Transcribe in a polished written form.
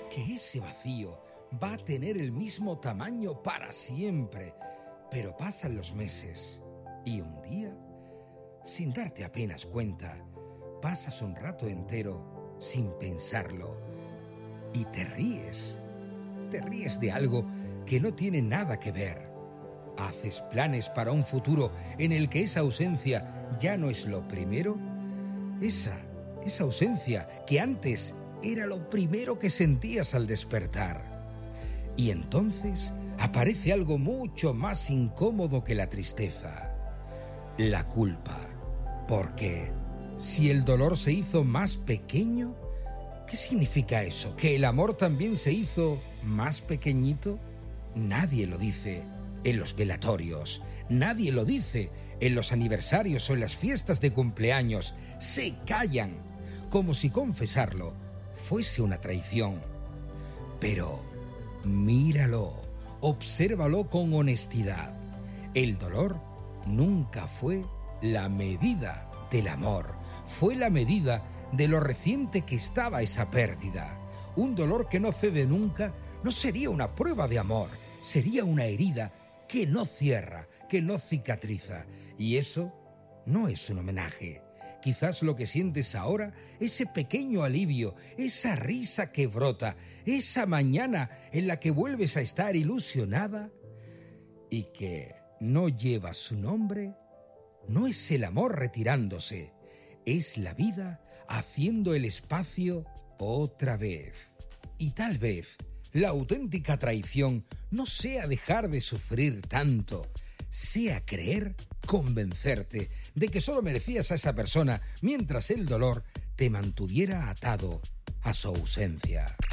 que ese vacío va a tener el mismo tamaño para siempre. Pero pasan los meses y un día, sin darte apenas cuenta, pasas un rato entero sin pensarlo y te ríes. Te ríes de algo que no tiene nada que ver. Haces planes para un futuro en el que esa ausencia ya no es lo primero. Esa ausencia que antes era lo primero que sentías al despertar. Y entonces aparece algo mucho más incómodo que la tristeza: la culpa. Porque si el dolor se hizo más pequeño, ¿qué significa eso? ¿Que el amor también se hizo más pequeñito? Nadie lo dice en los velatorios, nadie lo dice en los aniversarios o en las fiestas de cumpleaños. Se callan, como si confesarlo fuese una traición. Pero míralo, obsérvalo con honestidad. El dolor nunca fue la medida del amor, fue la medida de lo reciente que estaba esa pérdida. Un dolor que no cede nunca no sería una prueba de amor, sería una herida que no cierra, que no cicatriza. Y eso no es un homenaje. Quizás lo que sientes ahora, ese pequeño alivio, esa risa que brota, esa mañana en la que vuelves a estar ilusionada y que no lleva su nombre, no es el amor retirándose, es la vida haciendo el espacio otra vez. Y tal vez la auténtica traición no sea dejar de sufrir tanto, sea creer, convencerte de que solo merecías a esa persona mientras el dolor te mantuviera atado a su ausencia.